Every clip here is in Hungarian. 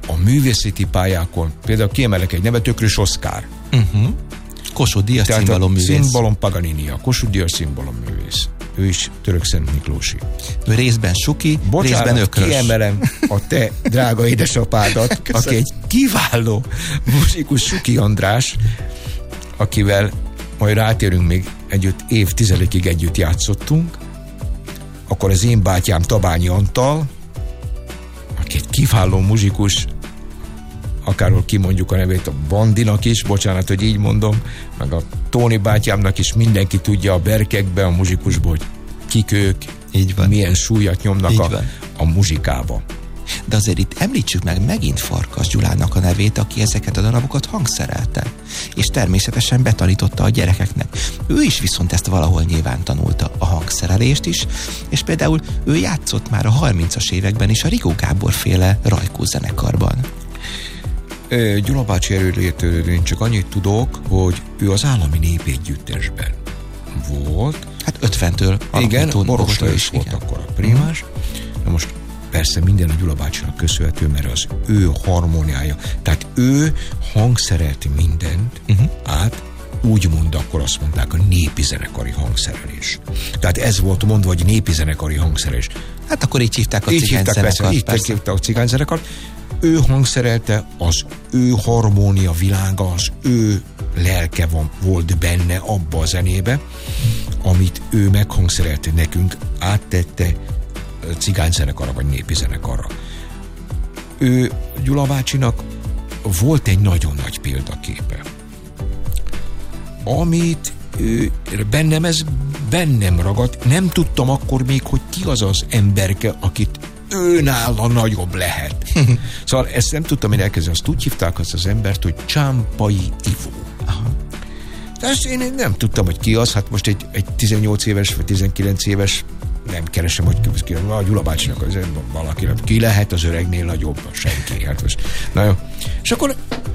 a művészeti pályákon, például kiemelek egy nevet, Ökrös Oszkár. Kossuth Díjas cimbalom-művész. Cimbalom Paganini, a Kossuth Díjas cimbalom-művész. Ő is Törökszent Miklósi. Ő részben Suki, részben Ökrös. Kiemelem a te drága édesapádat, aki egy kiváló muzsikus, Suki András, akivel majd rátérünk, még évtizedekig együtt játszottunk. Akkor az én bátyám Tabányi Antal, aki egy kiváló muzsikus, akárhol kimondjuk a nevét, a Bandinak is, bocsánat, hogy így mondom, meg a Tóni bátyámnak is, mindenki tudja a berkekbe, a muzsikusból, hogy kik ők, így van. Milyen súlyat nyomnak a muzsikába. De azért itt említsük meg megint Farkas Gyulának a nevét, aki ezeket a darabokat hangszerelte, és természetesen betanította a gyerekeknek. Ő is viszont ezt valahol nyilván tanulta, a hangszerelést is, és például ő játszott már a 30-as években is a Rigó Gábor féle Rajkó zenekarban. Gyula bácsi erőlétől én csak annyit tudok, hogy ő az Állami Népegyüttesben volt. Hát 50-től. Igen, Borosta is volt akkor a primás. Na most persze minden a Gyula bácsinak köszönhető, mert az ő harmóniája. Tehát ő hangszerelt mindent át, úgymond akkor azt mondták, a népi zenekari hangszerelés. Tehát ez volt mondva, hogy népi zenekari hangszerelés. Hát akkor így hívták a cigányzenekart. Így hívták a cigányzenekart. Ő hangszerelte, az ő harmónia világa, az ő lelke volt benne abba a zenébe, amit ő meghangszerelte nekünk, áttette cigányzenekarra vagy népi zenekarra. Ő, Gyula bácsinak volt egy nagyon nagy példaképe, amit bennem ragadt. Nem tudtam akkor még, hogy ki az az emberke, akit őnála nagyobb lehet. Szóval ezt nem tudtam én elkezdeni. Azt úgy hívták azt az embert, hogy Csámpai Ivó. De ezt én nem tudtam, hogy ki az. Hát most egy 18 éves vagy 19 éves, nem keresem, hogy ki a Gyula bácsinak az valaki, ki lehet az öregnél nagyobb, senki. Hát most, na jó. És akkor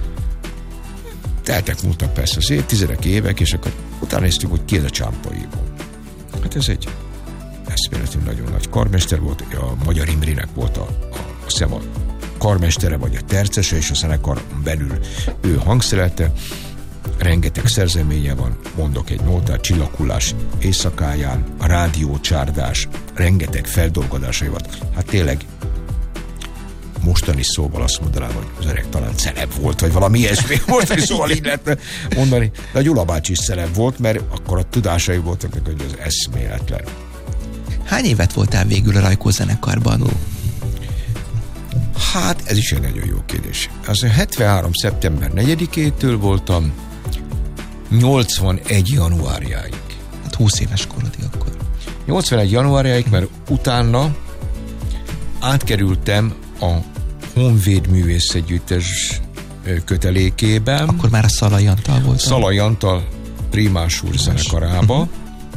múltak persze az évtizedek, évek, és akkor utána néztük, hogy ki ez a Csámpai Ivó. Hát ez egy eszméletlenül nagyon nagy karmester volt, a Magyar Imrének volt a karmestere, vagy a tercese, és a zenekar belül ő hangszerelte. Rengeteg szerzeménye van, mondok egy nótát, Csillaghullás éjszakáján, a rádiócsárdás, rengeteg feldolgozásai volt. Hát tényleg mostani szóval azt mondanám, hogy az öreg talán celeb volt, vagy valami ilyesmi, mostani szóval így lehetne mondani. De a Gyula bácsi is celeb volt, mert akkor a tudásai voltak, hogy az eszméletlen. Hány évet voltál végül a Rajkó zenekarban? Hát ez is egy nagyon jó kérdés. Az 73. szeptember 4-től voltam 81. januárjáig. Hát 20 éves korodig akkor. 81. januárjáig, mert utána átkerültem a Honvéd Művészegyüttes kötelékében. Akkor már a Szalai Antal volt. Szalai Antal primás úr zenekarába.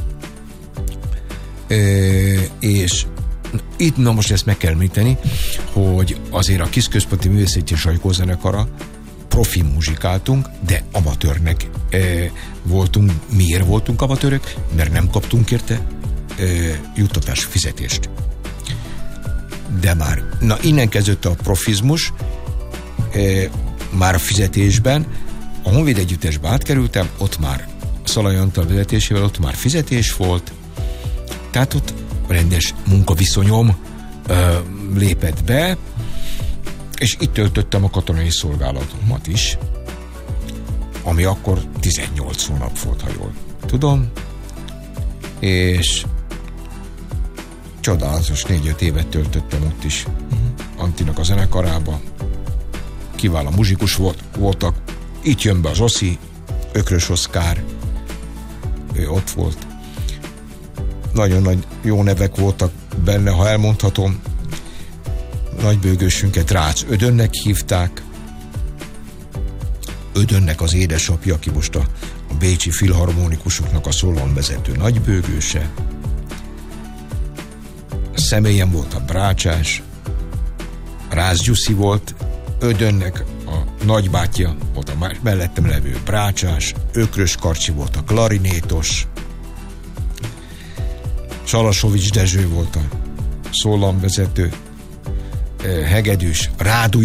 És itt, na most ezt meg kell említeni, hogy azért a Kisközponti Művészegyüttes Rajkó zenekara profi muzsikáltunk, de amatőrnek voltunk. Miért voltunk amatőrök? Mert nem kaptunk érte juttatás fizetést. De már, na innen kezdődött a profizmus, már a fizetésben, a Honvéd Együttesbe átkerültem, ott már Szalai Antal vezetésével, ott már fizetés volt, tehát ott rendes munkaviszonyom lépett be, és itt töltöttem a katonai szolgálatomat is, ami akkor 18 hónap volt, ha jól tudom, és csodálatos 4-5 évet töltöttem ott is Antinak a zenekarába. Kiváló muzsikus voltak. Itt jön be az Oszi, Ökrös Oszkár, ő ott volt. Nagyon nagy jó nevek voltak benne, ha elmondhatom. Nagybőgősünket Rácz Ödönnek hívták. Ödönnek az édesapja, aki most a bécsi filharmonikusoknak a szólonvezető nagybőgőse. Személyen volt a Brácsás, Rácz Gyuszi volt, Ödönnek a nagybátyja volt a mellettem levő Brácsás, Ökrös Karcsi volt a klarinétos, Salasovics Dezső volt a szólamvezető, Hegedűs, Rádu